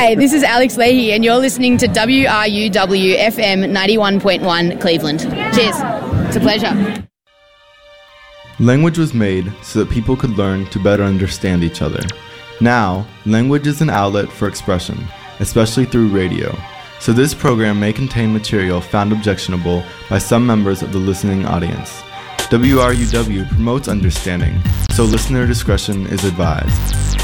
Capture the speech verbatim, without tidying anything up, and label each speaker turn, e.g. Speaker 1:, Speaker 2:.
Speaker 1: Hey, this is Alex Leahy, and you're listening to W R U W F M ninety-one point one Cleveland. Cheers. It's a pleasure.
Speaker 2: Language was made so that people could learn to better understand each other. Now, language is an outlet for expression, especially through radio. So this program may contain material found objectionable by some members of the listening audience. W R U W promotes understanding, so listener discretion is advised.